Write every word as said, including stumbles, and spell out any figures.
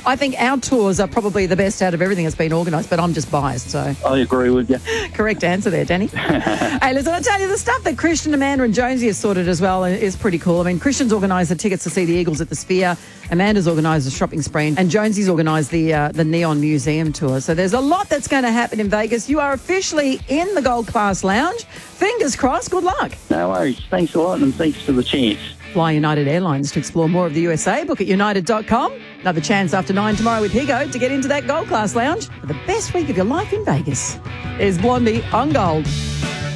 I think our tours are probably the best out of everything that's been organised, but I'm just biased, so. I agree with you. Correct answer there, Danny. Hey, listen, I tell you, the stuff that Christian, Amanda and Jonesy have sorted as well is pretty cool. I mean, Christian's organised the tickets to see the Eagles at the Sphere. Amanda's organised the shopping spree, and Jonesy's organised the uh, the Neon Museum tour. So there's a lot that's going to happen in Vegas. You are officially in the Gold Class Lounge. Fingers crossed. Good luck. No worries. Thanks a lot, and thanks for the chance. Fly United Airlines to explore more of the U S A. Book at united dot com. Another chance after nine tomorrow with Higo to get into that Gold Class Lounge for the best week of your life in Vegas. There's Blondie on Gold.